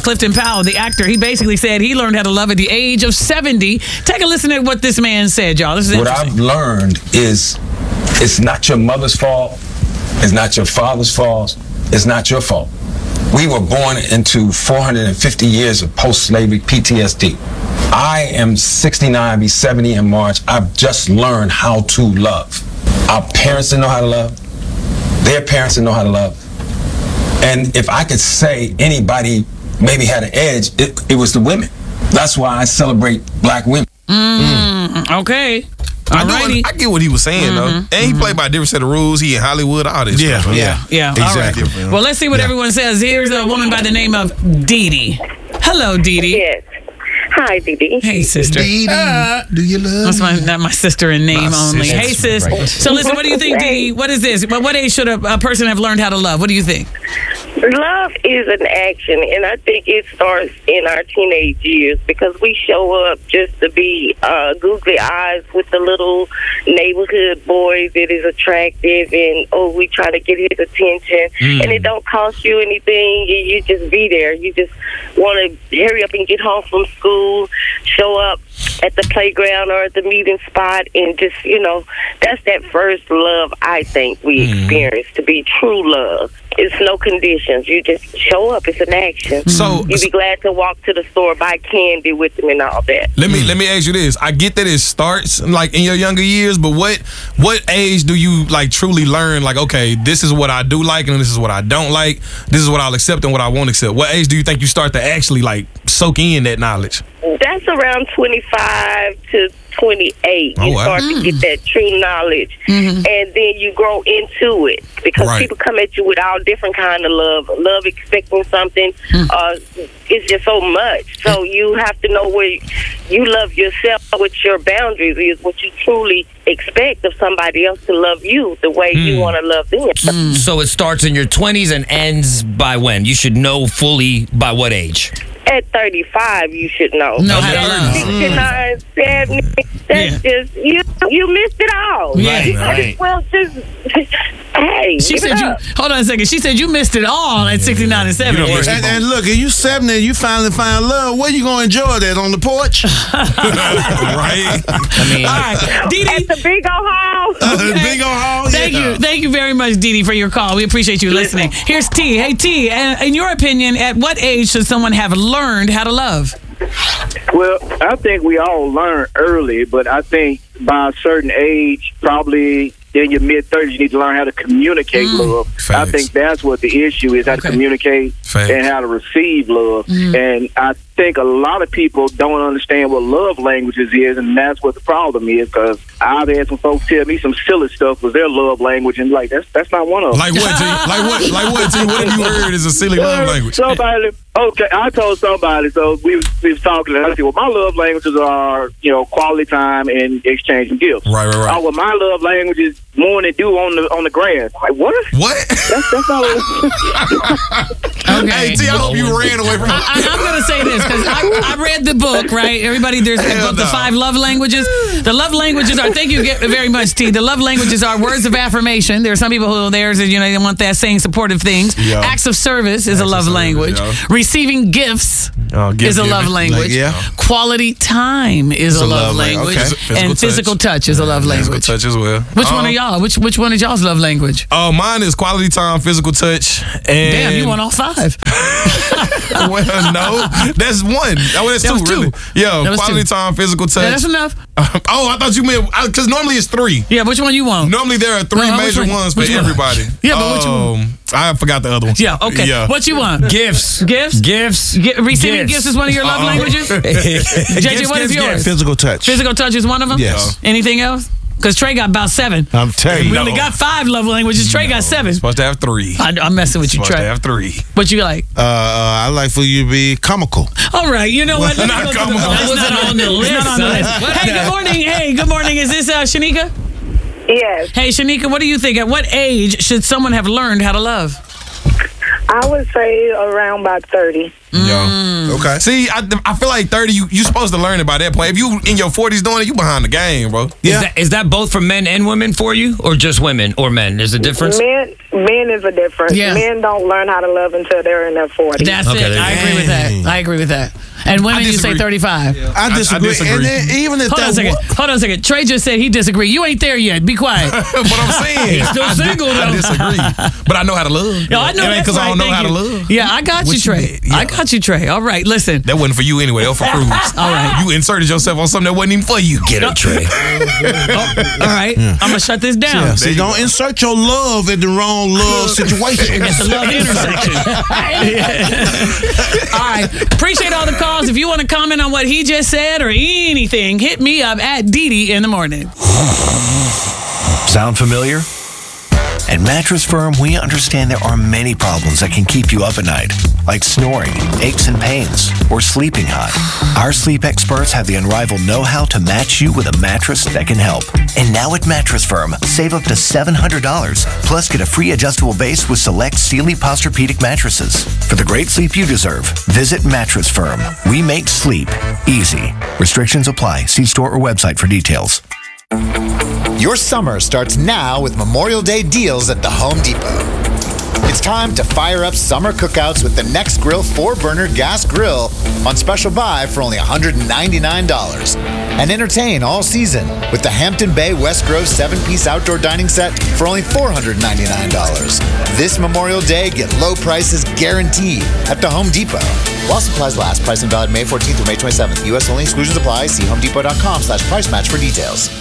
Clifton Powell, the actor, he basically said he learned how to love at the age of 70. Take a listen to what this man said, y'all. This is what I've learned is it's not your mother's fault. It's not your father's fault. It's not your fault. We were born into 450 years of post-slavery PTSD. I am 69, be 70 in March. I've just learned how to love. Our parents didn't know how to love. Their parents didn't know how to love. And if I could say anybody maybe had an edge, it was the women. That's why I celebrate black women. Okay. I get what he was saying, though. And he played by a different set of rules. He in Hollywood, all this stuff. Yeah. Exactly. All right. Well, let's see what everyone says. Here's a woman by the name of Dee Dee. Hello, Dee Dee. Yes. Hi, Dee Dee. Hey, sister. Dee Dee, do you love That's not my sister in name only. sister. Hey, sis. Right. So listen, what do you think, Dee Dee? What is this? What age should a person have learned how to love? What do you think? Love is an action, and I think it starts in our teenage years because we show up just to be googly eyes with the little neighborhood boy that is attractive, and we try to get his attention, and it don't cost you anything. You just be there. You just want to hurry up and get home from school, show up at the playground or at the meeting spot, and just, that's that first love I think we experience to be true love. It's no conditions. You just show up. It's an action. So you'd be glad to walk to the store, buy candy with them and all that. Let me ask you this. I get that it starts like in your younger years, but what age do you like truly learn like, okay, this is what I do like and this is what I don't like. This is what I'll accept and what I won't accept. What age do you think you start to actually like soak in that knowledge? That's around 25 to 28. You start to get that true knowledge, and then you grow into it because people come at you with all different kind of love expecting something. It's just so much. So you have to know where you love yourself, what your boundaries is, what you truly expect of somebody else to love you the way you want to love them. So it starts in your 20s and ends by when? You should know fully by what age? At 35, you should know. No, how to love. 69, 70, that's just, you missed it all. Right. Well, just, hey, She said hold on a second. She said you missed it all at 69 and 70. And look, if you 70 and you finally find love, where you going to enjoy that? On the porch? Right? I mean, all right. Dee Dee. At the big old house. Big old hall. Thank you very much, Dee Dee, for your call. We appreciate you listening. Here's T. Hey, T, in your opinion, at what age should someone have learned how to love? Well, I think we all learn early, but I think by a certain age, probably in your mid-30s, you need to learn how to communicate love. Facts. I think that's what the issue is, how to communicate and how to receive love. And I think a lot of people don't understand what love languages is, and that's what the problem is, because I've had some folks tell me some silly stuff was their love language, and like that's not one of them. Like what, T? Like what, T? What have you heard is a silly love language? Somebody, I told somebody, so we was talking, and I said, well, my love languages are, quality time and exchanging gifts. Right. Oh, well, my love language is morning dew on the grass. Like, what? What? That's not what Okay. Hey, T, I hope you ran away from I'm going to say this because I read the book, right? Everybody, there's the book, The 5 Love Languages. The love languages are, thank you very much, T. The love languages are words of affirmation. There are some people who theirs is, they want that saying supportive things. Yeah. Acts of service is a love language. yeah. Receiving gifts is a love language. Quality time is a love language. Okay. And physical touch is a love language. Physical touch as well. Which one are y'all? Which one is y'all's love language? Oh, mine is quality time, physical touch, and Damn, you want all 5. Well, no, that's one. Oh, that's That was two, really. two. Yeah, That was quality two. time, physical touch. Yeah, that's enough. I thought you meant because normally it's 3. Yeah, which one you want? Normally there are 3 major which one? ones for Which one? everybody. Yeah, but which one? I forgot the other one. Yeah, okay. Yeah. What you want? Gifts. Gifts? Gifts. Receiving gifts is one of your love languages? JJ, what is yours? Physical touch. Physical touch is one of them? Yes. Anything else? Because Trey got about 7. I'm telling you. We only got 5 love languages. Trey got 7. Supposed to have 3. I'm messing with you, Supposed to Trey. have 3. What you like? I like for you to be comical. All right, you know what? Let me Not go to the- comical. That's not on the list. It's not on the list. Hey, good morning. Hey, good morning. Is this Shanika? Yes. Hey, Shanika, what do you think? At what age should someone have learned how to love? I would say around about 30. Yeah. Okay. See, I feel like 30, you supposed to learn it by that point. If you in your 40s doing it, you behind the game, bro. Yeah. Is that both for men and women for you, or just women or men? There's a difference? Men is a difference. Yeah. Men don't learn how to love until they're in their 40s. That's Okay, it. I agree with that. I agree with that. And women, you say 35. Yeah. I disagree. And then even if Hold on a second. Trey just said he disagreed. You ain't there yet. Be quiet. But I'm saying He's still single, though. I disagree. But I know how to love. No, I know it ain't that's because I don't right. know how to Thank you. love. Yeah, I got you, Trey. I got you, Trey. All right, listen. That wasn't for you anyway. That was for Cruz. All right. You inserted yourself on something that wasn't even for you. Get it, Trey. All right. I'm going to shut this down. Yeah, see, don't insert your love in the wrong love situation. It's a love intersection. All right. Appreciate all the calls. If you want to comment on what he just said or anything, hit me up at DD in the morning. Sound familiar? At Mattress Firm, we understand there are many problems that can keep you up at night, like snoring, aches and pains, or sleeping hot. Our sleep experts have the unrivaled know-how to match you with a mattress that can help. And now at Mattress Firm, save up to $700, plus get a free adjustable base with select Sealy Posturepedic mattresses. For the great sleep you deserve, visit Mattress Firm. We make sleep easy. Restrictions apply. See store or website for details. Your summer starts now with Memorial Day deals at the Home Depot. It's time to fire up summer cookouts with the Next Grill 4-burner gas grill on special buy for only $199. And entertain all season with the Hampton Bay West Grove 7-piece outdoor dining set for only $499. This Memorial Day, get low prices guaranteed at the Home Depot. While supplies last, price and valid May 14th through May 27th. U.S. only, exclusions apply. See homedepot.com/price match for details.